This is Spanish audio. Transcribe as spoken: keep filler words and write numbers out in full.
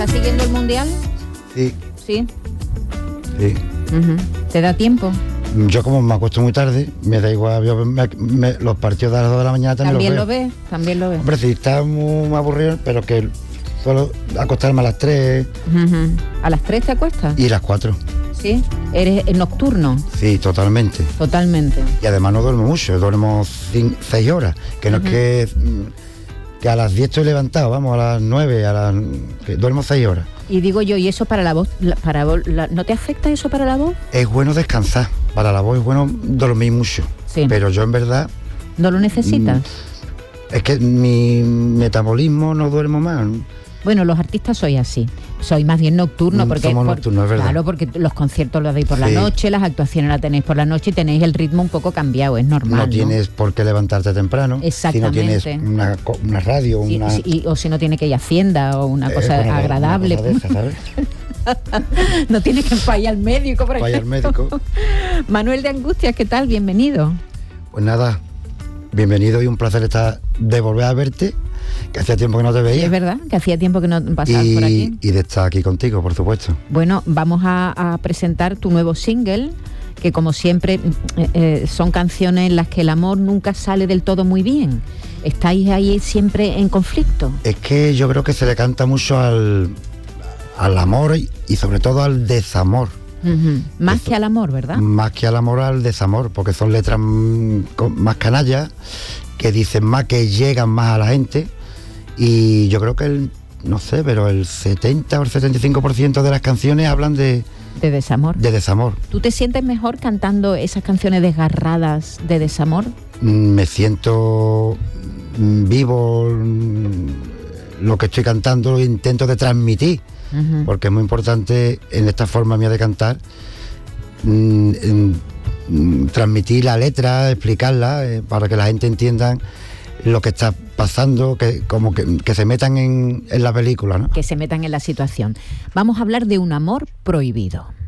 ¿Estás siguiendo el Mundial? Sí. Sí. Sí. Uh-huh. ¿Te da tiempo? Yo como me acuesto muy tarde, me da igual, yo me, me, los partidos de las dos de la mañana también, ¿También los lo ves? También lo ves. Hombre, sí, está muy aburrido, pero que suelo acostarme a las tres. Uh-huh. ¿A las tres te acuestas? Y las cuatro. ¿Sí? ¿Eres nocturno? Sí, totalmente. Totalmente. Y además no duermo mucho, duermo cinco, seis horas, que no uh-huh. es que, que a las diez estoy levantado, vamos, a las nueve, a las, que duermo seis horas. Y digo yo, ¿y eso para la voz? Para la, ¿No te afecta eso para la voz? Es bueno descansar, para la voz es bueno dormir mucho, sí. Pero yo en verdad... ¿No lo necesitas? Es que mi metabolismo no duermo más. Bueno, los artistas sois así, sois más bien nocturno porque somos por, nocturnos, es verdad. Claro, porque los conciertos los dais por sí. la noche, las actuaciones las tenéis por la noche y tenéis el ritmo un poco cambiado, es normal. No, ¿no? tienes por qué levantarte temprano. Exactamente. Si no tienes una, una radio, sí, una... Sí, y, o si no tienes que ir a Hacienda o una cosa eh, bueno, agradable. Una cosa de esa, ¿sabes? No tienes que ir al médico, por ejemplo. Al médico. Manuel de Angustias, ¿qué tal? Bienvenido. Pues nada, bienvenido y un placer estar de volver a verte. Que hacía tiempo que no te veía. Es verdad, que hacía tiempo que no pasabas y, por aquí. Y de estar aquí contigo, por supuesto. Bueno, vamos a, a presentar tu nuevo single, que como siempre eh, eh, son canciones en las que el amor nunca sale del todo muy bien. ¿Estáis ahí siempre en conflicto? Es que yo creo que se le canta mucho al, al amor y, y sobre todo al desamor. Uh-huh. Más Eso, que al amor, ¿verdad? Más que al amor, al desamor, porque son letras más canallas, que dicen más, que llegan más a la gente. Y yo creo que el, no sé, pero el setenta o el setenta y cinco por ciento de las canciones hablan de... De desamor. De desamor. ¿Tú te sientes mejor cantando esas canciones desgarradas de desamor? Me siento vivo, lo que estoy cantando lo intento de transmitir, uh-huh. porque es muy importante en esta forma mía de cantar, mm, mm, transmitir la letra, explicarla, eh, para que la gente entienda lo que está pasando, que como que, que se metan en, en la película, ¿no? Que se metan en la situación. Vamos a hablar de un amor prohibido.